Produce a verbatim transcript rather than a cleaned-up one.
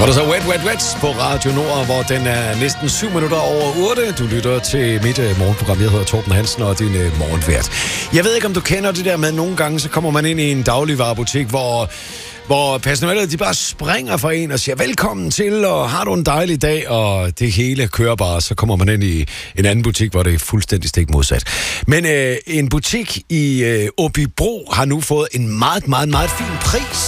var der så Wet, Wet, Wet på Radio Nord, hvor den er næsten syv minutter over otte. Du lytter til mit uh, morgenprogram. Jeg hedder Torben Hansen, og din uh, morgenvært. Jeg ved ikke, om du kender det der med, nogle gange så kommer man ind i en dagligvarebutik, hvor... hvor personalet, de bare springer for en og siger, velkommen til, og har du en dejlig dag, og det hele kører bare. Så kommer man ind i en anden butik, hvor det er fuldstændig stik modsat. Men øh, en butik i øh, Åbybro har nu fået en meget, meget, meget fin pris.